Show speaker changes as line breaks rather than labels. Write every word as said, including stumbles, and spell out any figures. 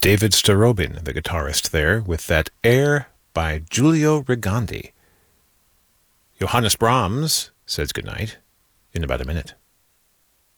David Starobin, the guitarist there, with that air by Giulio Rigandi. Johannes Brahms says goodnight in about a minute.